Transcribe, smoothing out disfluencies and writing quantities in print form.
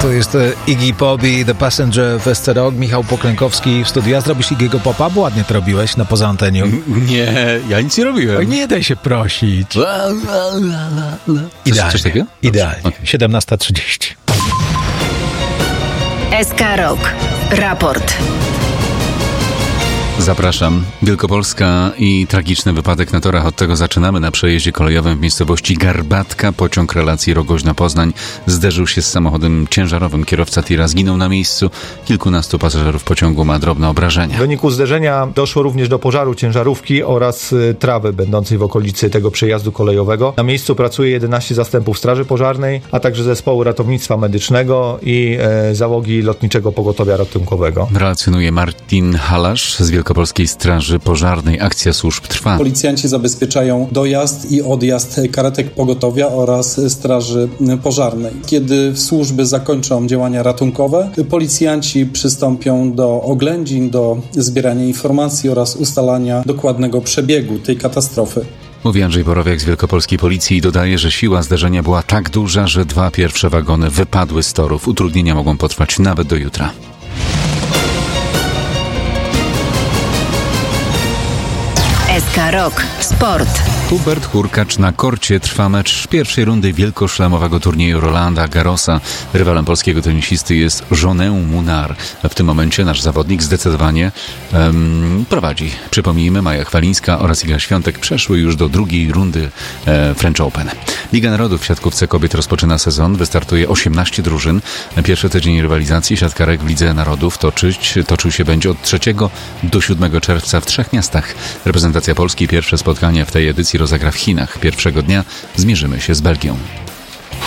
To jest Iggy Pop i The Passenger w SC Rock. Michał Poklękowski w studiu. A zrobisz Iggy'ego Popa? Bo ładnie to robiłeś na poza anteniu. Nie, ja nic nie robiłem. Oj, nie daj się prosić. Idealnie. Coś takiego? Idealnie. Okay. 17:30. SK Rock. Raport. Zapraszam. Wielkopolska i tragiczny wypadek na torach. Od tego zaczynamy. Na przejeździe kolejowym w miejscowości Garbatka pociąg relacji Rogoźna-Poznań zderzył się z samochodem ciężarowym. Kierowca tira zginął na miejscu. Kilkunastu pasażerów pociągu ma drobne obrażenia. W wyniku zderzenia doszło również do pożaru ciężarówki oraz trawy będącej w okolicy tego przejazdu kolejowego. Na miejscu pracuje 11 zastępów straży pożarnej, a także zespołu ratownictwa medycznego i załogi lotniczego pogotowia ratunkowego. Relacjonuje Martin Halasz z Wielkopolskiej Straży Pożarnej. Akcja służb trwa. Policjanci zabezpieczają dojazd i odjazd karetek pogotowia oraz straży pożarnej. Kiedy służby zakończą działania ratunkowe, policjanci przystąpią do oględzin, do zbierania informacji oraz ustalania dokładnego przebiegu tej katastrofy. Mówi Andrzej Borowiak z Wielkopolskiej Policji i dodaje, że siła zdarzenia była tak duża, że 2 pierwsze wagony wypadły z torów. Utrudnienia mogą potrwać nawet do jutra. SK Rock. Sport. Hubert Hurkacz na korcie. Trwa mecz pierwszej rundy wielkoszlemowego turnieju Rolanda Garrosa. Rywalem polskiego tenisisty jest Jeannet Munar. W tym momencie nasz zawodnik zdecydowanie prowadzi. Przypomnijmy, Maja Chwalińska oraz Iga Świątek przeszły już do drugiej rundy French Open. Liga Narodów w siatkówce kobiet rozpoczyna sezon. Wystartuje 18 drużyn. Pierwszy tydzień rywalizacji siatkarek w Lidze Narodów toczył się będzie od 3 do 7 czerwca w 3 miastach. Reprezentacja Polski pierwsze spotkanie w tej edycji rozegra w Chinach. Pierwszego dnia zmierzymy się z Belgią.